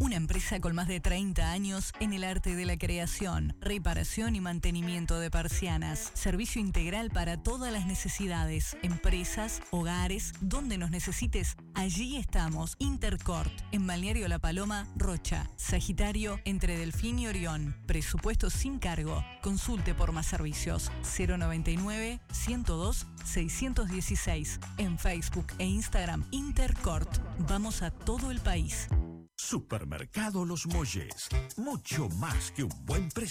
una empresa con más de 30 años en el arte de la creación, reparación y mantenimiento de persianas. Servicio integral para todas las necesidades, empresas, hogares, donde nos necesites, allí estamos. Intercort, en Balneario La Paloma, Rocha, Sagitario, entre Delfín y Orión. Presupuesto sin cargo. Consulte por más servicios. 099-102-616. En Facebook e Instagram, Intercort. Vamos a todo el país. Supermercado Los Molles. Mucho más que un buen precio.